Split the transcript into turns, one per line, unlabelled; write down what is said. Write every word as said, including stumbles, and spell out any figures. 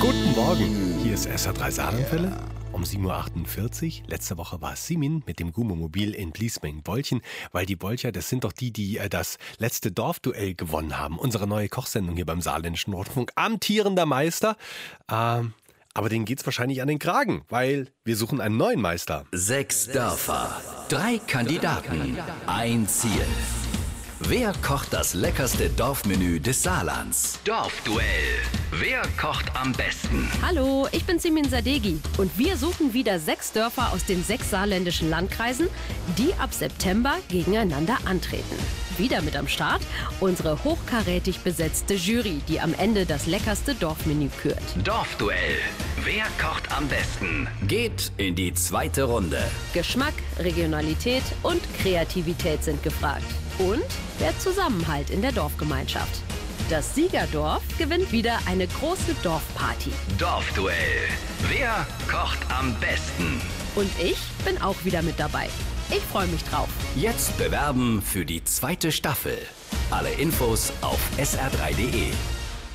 Guten Morgen, hier ist S R drei Saarlandwelle um sieben Uhr achtundvierzig. Letzte Woche war es Simin mit dem Gumo-Mobil in Bliesming-Bolchen, weil die Bolcher, das sind doch die, die äh, das letzte Dorfduell gewonnen haben. Unsere neue Kochsendung hier beim Saarländischen Rundfunk. Amtierender Meister. Ähm, aber denen geht's wahrscheinlich an den Kragen, weil wir suchen einen neuen Meister.
Sechs Dörfer, drei Kandidaten, ein Ziel. Wer kocht das leckerste Dorfmenü des Saarlands? Dorfduell. Wer kocht am besten?
Hallo, ich bin Simin Sadeghi und wir suchen wieder sechs Dörfer aus den sechs saarländischen Landkreisen, die ab September gegeneinander antreten. Wieder mit am Start unsere hochkarätig besetzte Jury, die am Ende das leckerste Dorfmenü kürt.
Dorfduell. Wer kocht am besten? Geht in die zweite Runde.
Geschmack, Regionalität und Kreativität sind gefragt. Und der Zusammenhalt in der Dorfgemeinschaft. Das Siegerdorf gewinnt wieder eine große Dorfparty.
Dorfduell. Wer kocht am besten?
Und ich bin auch wieder mit dabei. Ich freue mich drauf.
Jetzt bewerben für die zweite Staffel. Alle Infos auf s r drei punkt de.